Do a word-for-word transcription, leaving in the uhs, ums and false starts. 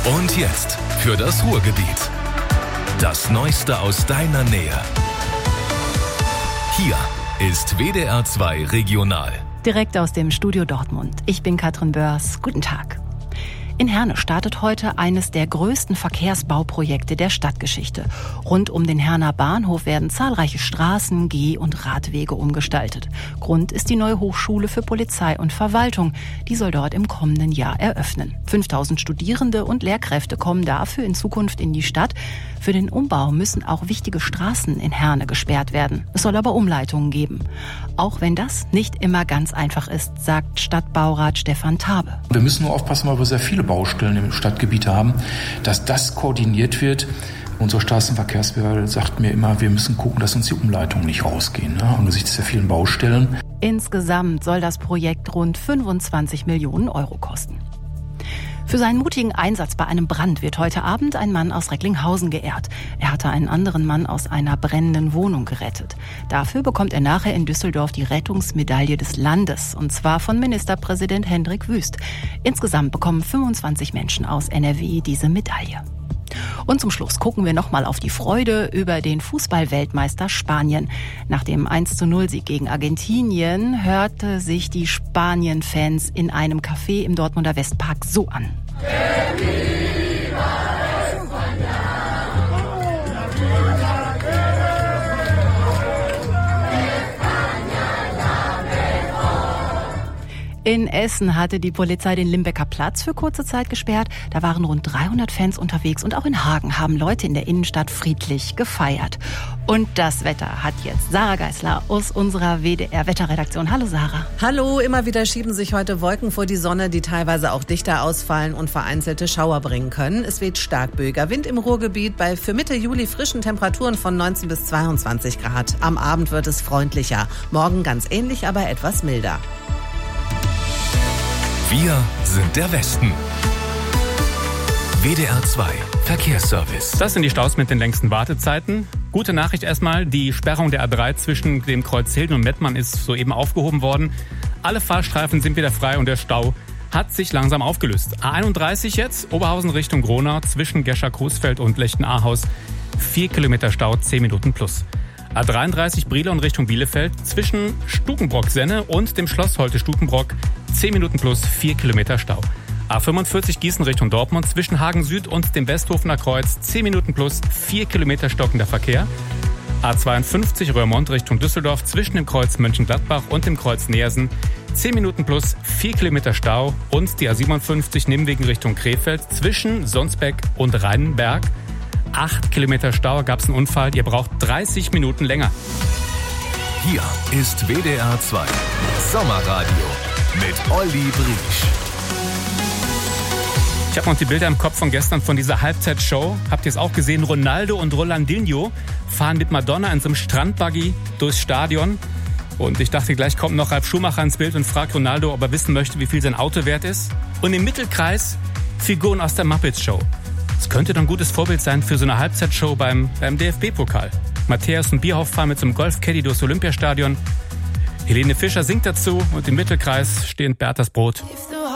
Und jetzt für das Ruhrgebiet. Das Neueste aus deiner Nähe. Hier ist W D R zwei Regional. Direkt aus dem Studio Dortmund. Ich bin Katrin Börs. Guten Tag. In Herne startet heute eines der größten Verkehrsbauprojekte der Stadtgeschichte. Rund um den Herner Bahnhof werden zahlreiche Straßen, Geh- und Radwege umgestaltet. Grund ist die neue Hochschule für Polizei und Verwaltung. Die soll dort im kommenden Jahr eröffnen. fünftausend Studierende und Lehrkräfte kommen dafür in Zukunft in die Stadt. Für den Umbau müssen auch wichtige Straßen in Herne gesperrt werden. Es soll aber Umleitungen geben. Auch wenn das nicht immer ganz einfach ist, sagt Stadtbaurat Stefan Tabe. Wir müssen nur aufpassen, weil wir sehr viele Baustellen im Stadtgebiet haben, dass das koordiniert wird. Unsere Straßenverkehrsbehörde sagt mir immer, wir müssen gucken, dass uns die Umleitungen nicht rausgehen, ne, angesichts der vielen Baustellen. Insgesamt soll das Projekt rund fünfundzwanzig Millionen Euro kosten. Für seinen mutigen Einsatz bei einem Brand wird heute Abend ein Mann aus Recklinghausen geehrt. Er hatte einen anderen Mann aus einer brennenden Wohnung gerettet. Dafür bekommt er nachher in Düsseldorf die Rettungsmedaille des Landes, und zwar von Ministerpräsident Hendrik Wüst. Insgesamt bekommen fünfundzwanzig Menschen aus N R W diese Medaille. Und zum Schluss gucken wir nochmal auf die Freude über den Fußball-Weltmeister Spanien. Nach dem eins zu null Sieg gegen Argentinien hörte sich die Spanien-Fans in einem Café im Dortmunder Westpark so an. In Essen hatte die Polizei den Limbecker Platz für kurze Zeit gesperrt. Da waren rund dreihundert Fans unterwegs und auch in Hagen haben Leute in der Innenstadt friedlich gefeiert. Und das Wetter hat jetzt Sarah Geisler aus unserer W D R-Wetterredaktion. Hallo Sarah. Hallo, immer wieder schieben sich heute Wolken vor die Sonne, die teilweise auch dichter ausfallen und vereinzelte Schauer bringen können. Es weht stark böiger Wind im Ruhrgebiet bei für Mitte Juli frischen Temperaturen von neunzehn bis zweiundzwanzig Grad. Am Abend wird es freundlicher. Morgen ganz ähnlich, aber etwas milder. Wir sind der Westen. W D R zwei Verkehrsservice. Das sind die Staus mit den längsten Wartezeiten. Gute Nachricht erstmal, die Sperrung der A drei zwischen dem Kreuz Hilden und Mettmann ist soeben aufgehoben worden. Alle Fahrstreifen sind wieder frei und der Stau hat sich langsam aufgelöst. A einunddreißig jetzt, Oberhausen Richtung Gronau, zwischen Gescher-Coesfeld und Lechten-Ahaus. Vier Kilometer Stau, zehn Minuten plus. A dreiunddreißig Brilon Richtung Bielefeld, zwischen Stukenbrock-Senne und dem Schloss Holte-Stukenbrock, zehn Minuten plus, vier Kilometer Stau. A fünfundvierzig Gießen Richtung Dortmund, zwischen Hagen Süd und dem Westhofener Kreuz, zehn Minuten plus, vier Kilometer stockender Verkehr. A zweiundfünfzig Röhrmond Richtung Düsseldorf, zwischen dem Kreuz Mönchengladbach und dem Kreuz Neersen, zehn Minuten plus, vier Kilometer Stau. Und die A siebenundfünfzig Nimwegen Richtung Krefeld, zwischen Sonsbeck und Rheinberg, acht Kilometer Stau, gab es einen Unfall. Ihr braucht dreißig Minuten länger. Hier ist W D R zwei Sommerradio mit Olli Briesch. Ich habe noch die Bilder im Kopf von gestern von dieser Halbzeitshow. Habt ihr es auch gesehen? Ronaldo und Rolandinho fahren mit Madonna in so einem Strandbuggy durchs Stadion. Und ich dachte, gleich kommt noch Ralf Schumacher ins Bild und fragt Ronaldo, ob er wissen möchte, wie viel sein Auto wert ist. Und im Mittelkreis Figuren aus der Muppets Show. Das könnte doch ein gutes Vorbild sein für so eine Halbzeitshow beim, beim D F B-Pokal. Matthäus und Bierhoff fahren mit so einem Golfcaddy durchs Olympiastadion. Helene Fischer singt dazu und im Mittelkreis steht Berthas Brot.